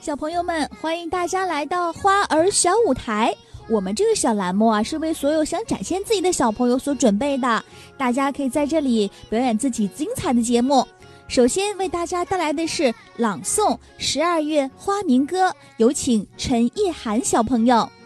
小朋友们，欢迎大家来到花儿小舞台。我们这个小栏目啊，是为所有想展现自己的小朋友所准备的，大家可以在这里表演自己精彩的节目。首先为大家带来的是朗诵12月花民歌，有请陈意涵小朋友。